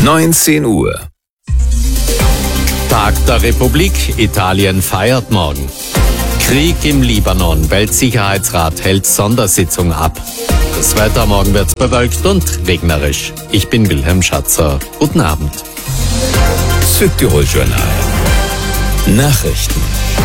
19 Uhr. Tag der Republik. Italien feiert morgen. Krieg im Libanon. Weltsicherheitsrat hält Sondersitzung ab. Das Wetter morgen wird bewölkt und regnerisch. Ich bin Wilhelm Schatzer. Guten Abend. Südtirol Journal. Nachrichten.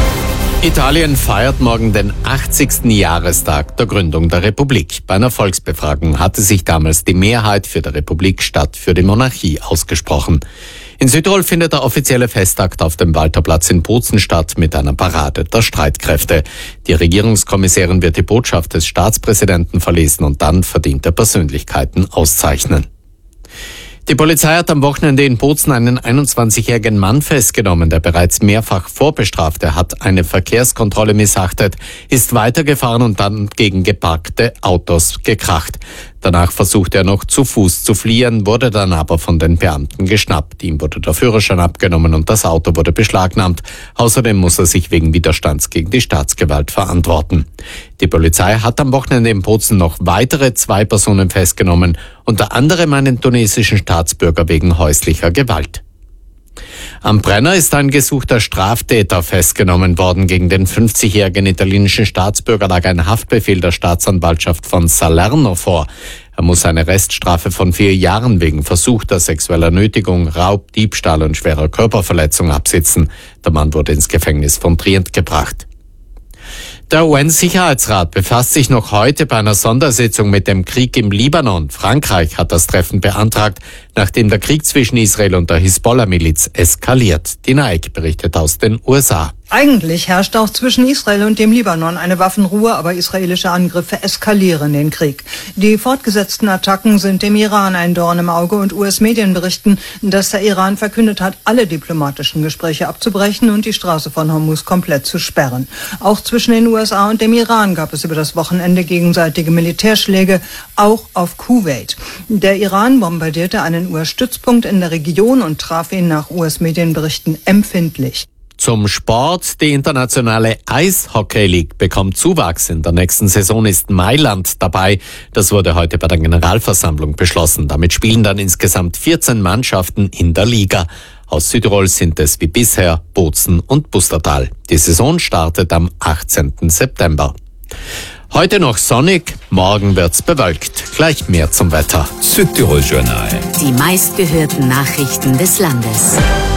Italien feiert morgen den 80. Jahrestag der Gründung der Republik. Bei einer Volksbefragung hatte sich damals die Mehrheit für die Republik statt für die Monarchie ausgesprochen. In Südtirol findet der offizielle Festakt auf dem Walterplatz in Bozen statt mit einer Parade der Streitkräfte. Die Regierungskommissärin wird die Botschaft des Staatspräsidenten verlesen und dann verdiente Persönlichkeiten auszeichnen. Die Polizei hat am Wochenende in Bozen einen 21-jährigen Mann festgenommen, der bereits mehrfach vorbestraft. Er hat eine Verkehrskontrolle missachtet, ist weitergefahren und dann gegen geparkte Autos gekracht. Danach versuchte er noch zu Fuß zu fliehen, wurde dann aber von den Beamten geschnappt. Ihm wurde der Führerschein abgenommen und das Auto wurde beschlagnahmt. Außerdem muss er sich wegen Widerstands gegen die Staatsgewalt verantworten. Die Polizei hat am Wochenende in Bozen noch weitere 2 Personen festgenommen, unter anderem einen tunesischen Staatsbürger wegen häuslicher Gewalt. Am Brenner ist ein gesuchter Straftäter festgenommen worden. Gegen den 50-jährigen italienischen Staatsbürger lag ein Haftbefehl der Staatsanwaltschaft von Salerno vor. Er muss eine Reststrafe von 4 Jahren wegen versuchter sexueller Nötigung, Raub, Diebstahl und schwerer Körperverletzung absitzen. Der Mann wurde ins Gefängnis von Trient gebracht. Der UN-Sicherheitsrat befasst sich noch heute bei einer Sondersitzung mit dem Krieg im Libanon. Frankreich hat das Treffen beantragt, nachdem der Krieg zwischen Israel und der Hisbollah-Miliz eskaliert. Die Naik berichtet aus den USA. Eigentlich herrscht auch zwischen Israel und dem Libanon eine Waffenruhe, aber israelische Angriffe eskalieren den Krieg. Die fortgesetzten Attacken sind dem Iran ein Dorn im Auge und US-Medien berichten, dass der Iran verkündet hat, alle diplomatischen Gespräche abzubrechen und die Straße von Hormuz komplett zu sperren. Auch zwischen den USA und dem Iran gab es über das Wochenende gegenseitige Militärschläge, auch auf Kuwait. Der Iran bombardierte einen US-Stützpunkt in der Region und traf ihn nach US-Medienberichten empfindlich. Zum Sport. Die internationale Eishockey League bekommt Zuwachs. In der nächsten Saison ist Mailand dabei. Das wurde heute bei der Generalversammlung beschlossen. Damit spielen dann insgesamt 14 Mannschaften in der Liga. Aus Südtirol sind es wie bisher Bozen und Pustertal. Die Saison startet am 18. September. Heute noch sonnig, morgen wird's bewölkt. Gleich mehr zum Wetter. Südtirol Journal. Die meistgehörten Nachrichten des Landes.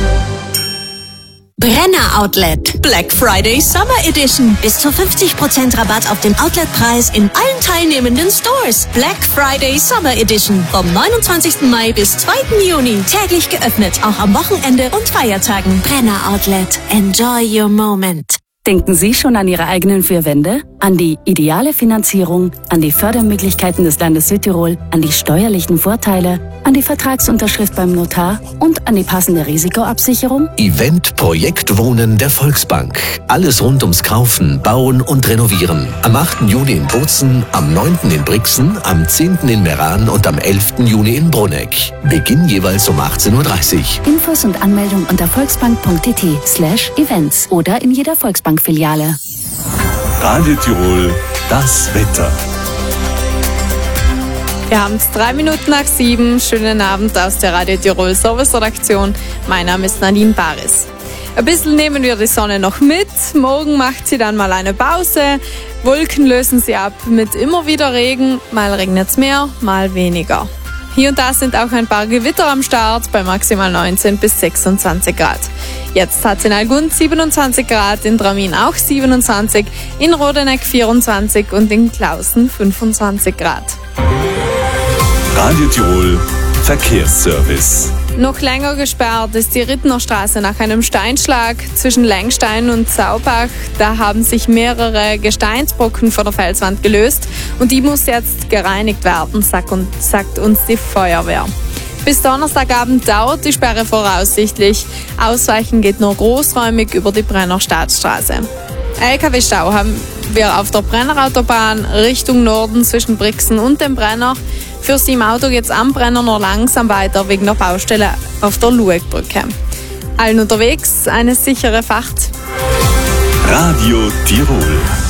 Brenner Outlet. Black Friday Summer Edition. Bis zu 50% Rabatt auf den Outletpreis in allen teilnehmenden Stores. Black Friday Summer Edition. Vom 29. Mai bis 2. Juni. Täglich geöffnet. Auch am Wochenende und Feiertagen. Brenner Outlet. Enjoy your moment. Denken Sie schon an Ihre eigenen 4 Wände? An die ideale Finanzierung, an die Fördermöglichkeiten des Landes Südtirol, an die steuerlichen Vorteile, an die Vertragsunterschrift beim Notar und an die passende Risikoabsicherung? Event Projekt Wohnen der Volksbank. Alles rund ums Kaufen, Bauen und Renovieren. Am 8. Juni in Bozen, am 9. in Brixen, am 10. in Meran und am 11. Juni in Bruneck. Beginn jeweils um 18:30 Uhr. Infos und Anmeldung unter volksbank.tt/events oder in jeder Volksbankfiliale. Radio Tirol, das Wetter. Wir haben es 3 Minuten nach 7. Schönen Abend aus der Radio Tirol Service-Redaktion. Mein Name ist Nadine Baris. Ein bisschen nehmen wir die Sonne noch mit. Morgen macht sie dann mal eine Pause. Wolken lösen sie ab mit immer wieder Regen. Mal regnet es mehr, mal weniger. Hier und da sind auch ein paar Gewitter am Start bei maximal 19 bis 26 Grad. Jetzt hat es in Algund 27 Grad, in Dramin auch 27, in Rodeneck 24 und in Klausen 25 Grad. Radio Tirol Verkehrsservice. Noch länger gesperrt ist die Rittnerstraße nach einem Steinschlag zwischen Längstein und Saubach. Da haben sich mehrere Gesteinsbrocken von der Felswand gelöst und die muss jetzt gereinigt werden, sagt uns die Feuerwehr. Bis Donnerstagabend dauert die Sperre voraussichtlich. Ausweichen geht nur großräumig über die Brenner Staatsstraße. LKW-Stau haben wir auf der Brennerautobahn Richtung Norden zwischen Brixen und dem Brenner. Für Sie im Auto geht's am Brenner nur langsam weiter wegen der Baustelle auf der Luegbrücke. Allen unterwegs eine sichere Fahrt. Radio Tirol.